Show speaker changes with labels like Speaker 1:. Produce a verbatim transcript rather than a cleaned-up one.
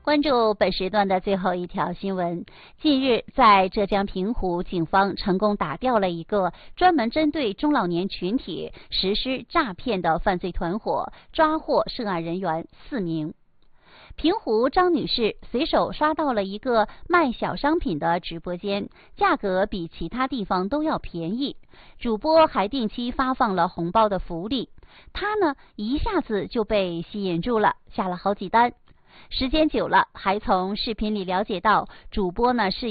Speaker 1: 关注本时段的最后一条新闻。近日，在浙江平湖，警方成功打掉了一个专门针对中老年群体实施诈骗的犯罪团伙，抓获涉案人员四名。平湖张女士随手刷到了一个卖小商品的直播间，价格比其他地方都要便宜，主播还定期发放了红包的福利。她呢，一下子就被吸引住了，下了好几单。时间久了，还从视频里了解到，主播呢是